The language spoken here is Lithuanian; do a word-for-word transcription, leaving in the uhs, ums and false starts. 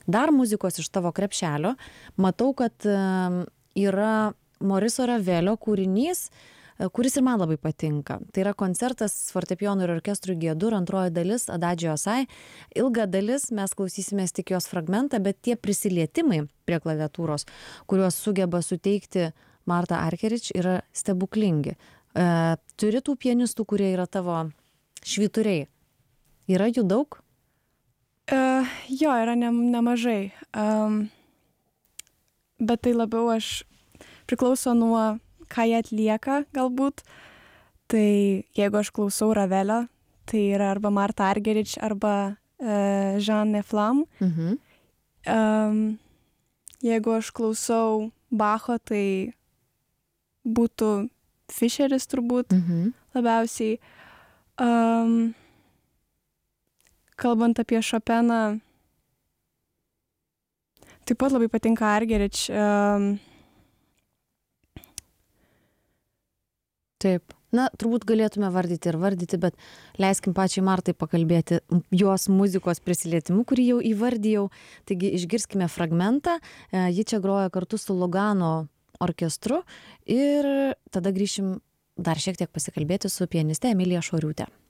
dar muzikos iš tavo krepšelio. Matau, kad yra Moriso Ravelio kūrinys, kuris ir man labai patinka. Tai yra koncertas fortepijonui ir orkestrui G dur, antroji dalis, Adagio Assai. Ilga dalis, mes klausysimės tik jos fragmentą, bet tie prisilietimai prie klaviatūros, kuriuos sugeba suteikti Marta Argerich, yra stebuklingi. E, turi tų pianistų, kurie yra tavo švyturiai? Yra jų daug? Uh, jo, yra ne, nemažai. Um, bet tai labiau aš priklauso nuo, ką jie atlieka galbūt. Tai jeigu aš klausau Ravelio, tai yra arba Marta Argerich, arba uh, Jean Neflam. Mhm. Um, jeigu aš klausau Bacho, tai būtų Fischeris turbūt Mhm. labiausiai. Um, kalbant apie Chopeną, taip pat labai patinka Argerich. Um, Taip. Na, turbūt galėtume vardyti ir vardyti, bet leiskim pačiai Martai pakalbėti jos muzikos prisilietimu, kurį jau įvardijau. Taigi išgirskime fragmentą. Ji čia groja kartu su Lugano orkestru ir tada grįšim dar šiek tiek pasikalbėti su pianiste Emilija Šoriūte.